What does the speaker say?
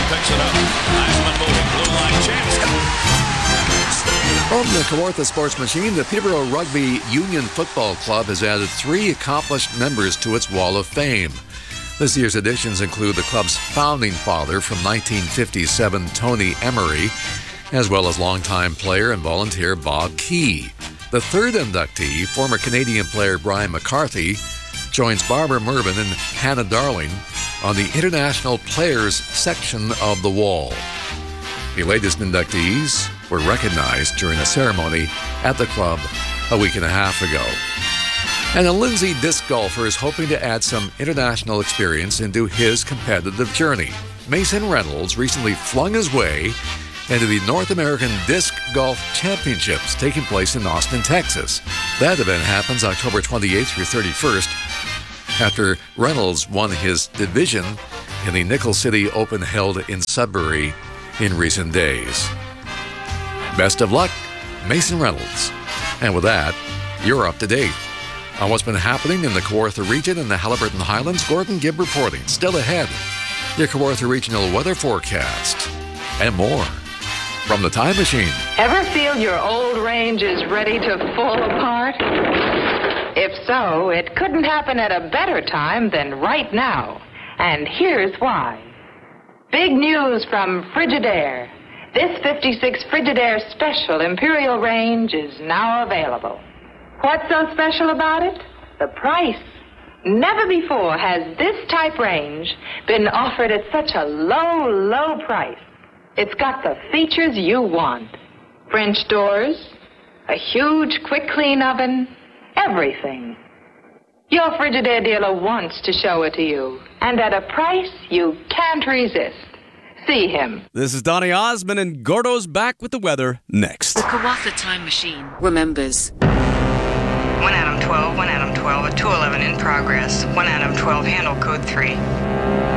picks it up. Heisman moving. Blue line chance. From the Kawartha Sports Machine, the Peterborough Rugby Union Football Club has added 3 accomplished members to its Wall of Fame. This year's additions include the club's founding father from 1957, Tony Emery, as well as longtime player and volunteer Bob Key. The third inductee, former Canadian player Brian McCarthy, joins Barbara Mervyn and Hannah Darling on the International Players section of the wall. The latest inductees were recognized during a ceremony at the club a week and a half ago. And a Lindsay disc golfer is hoping to add some international experience into his competitive journey. Mason Reynolds recently flung his way into the North American Disc Golf Championships taking place in Austin, Texas. That event happens October 28th through 31st after Reynolds won his division in the Nickel City Open held in Sudbury in recent days. Best of luck, Mason Reynolds. And with that, you're up to date on what's been happening in the Kawartha region and the Haliburton Highlands. Gordon Gibb reporting. Still ahead, your Kawartha Regional weather forecast and more from the Time Machine. Ever feel your old range is ready to fall apart? If so, it couldn't happen at a better time than right now. And here's why. Big news from Frigidaire. This 56 Frigidaire Special Imperial range is now available. What's so special about it? The price. Never before has this type range been offered at such a low, low price. It's got the features you want. French doors, a huge quick clean oven, everything. Your Frigidaire dealer wants to show it to you, and at a price you can't resist. See him. This is Donny Osmond, and Gordo's back with the weather next. The Kawartha Time Machine remembers. 1 Adam 12, 1 Adam 12, a 211 in progress. 1 Adam 12, handle code 3.